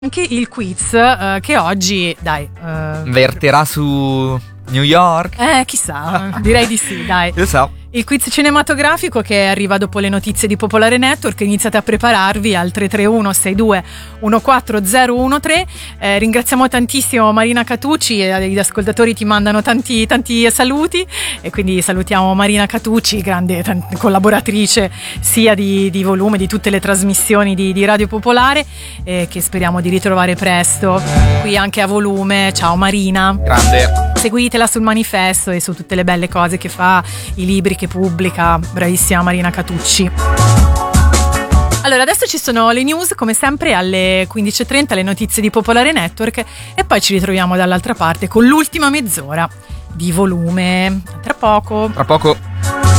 Anche il quiz che oggi, verterà su New York? Chissà, direi di sì, dai. Lo so. Il quiz cinematografico che arriva dopo le notizie di Popolare Network. Iniziate a prepararvi al 331 62 14013. Ringraziamo tantissimo Marina Catucci, gli ascoltatori ti mandano tanti saluti e quindi salutiamo Marina Catucci, grande collaboratrice sia di volume di tutte le trasmissioni di Radio Popolare, che speriamo di ritrovare presto qui anche a volume. Ciao Marina. Grande. Seguitela sul manifesto e su tutte le belle cose che fa, i libri che pubblica, bravissima Marina Catucci. Allora, adesso ci sono le news, come sempre alle 15.30, le notizie di Popolare Network, e poi ci ritroviamo dall'altra parte con l'ultima mezz'ora di volume. Tra poco.